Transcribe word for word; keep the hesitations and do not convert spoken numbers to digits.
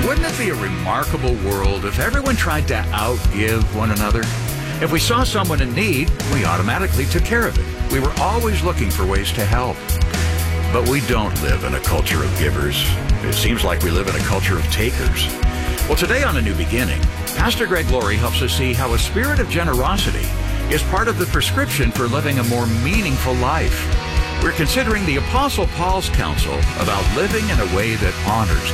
Wouldn't it be a remarkable world if everyone tried to outgive one another? If we saw someone in need, we automatically took care of it. We were always looking for ways to help. But we don't live in a culture of givers. It seems like we live in a culture of takers. Well, today on A New Beginning, Pastor Greg Laurie helps us see how a spirit of generosity is part of the prescription for living a more meaningful life. We're considering the Apostle Paul's counsel about living in a way that honors